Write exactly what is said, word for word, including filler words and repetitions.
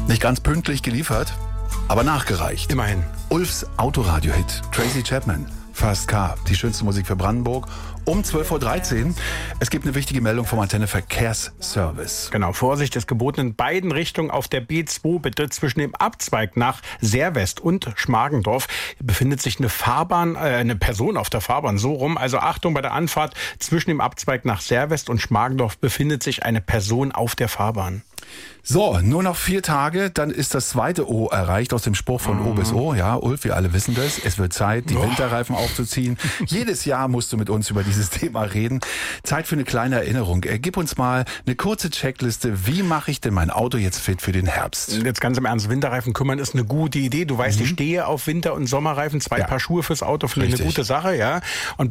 Nicht ganz pünktlich geliefert, aber nachgereicht. Immerhin. Ulfs Autoradio-Hit, Tracy Chapman, First Car, die schönste Musik für Brandenburg, um zwölf Uhr dreizehn. Es gibt eine wichtige Meldung vom Antenne Verkehrsservice. Genau, Vorsicht ist geboten in beiden Richtungen auf der B zwei, bitte zwischen dem Abzweig nach Seerwest und Schmargendorf befindet sich eine Fahrbahn, äh, eine Person auf der Fahrbahn, so rum. Also Achtung bei der Anfahrt zwischen dem Abzweig nach Seerwest und Schmargendorf befindet sich eine Person auf der Fahrbahn. So, nur noch vier Tage, dann ist das zweite O erreicht aus dem Spruch von O bis O. Ja, Ulf, wir alle wissen das. Es wird Zeit, die Oh. Winterreifen aufzuziehen. Jedes Jahr musst du mit uns über dieses Thema reden. Zeit für eine kleine Erinnerung. Äh, Gib uns mal eine kurze Checkliste. Wie mache ich denn mein Auto jetzt fit für den Herbst? Jetzt ganz im Ernst, Winterreifen kümmern ist eine gute Idee. Du weißt, ich stehe auf Winter- und Sommerreifen. Zwei Ja. Paar Schuhe fürs Auto finde ich eine Richtig. gute Sache, ja. Und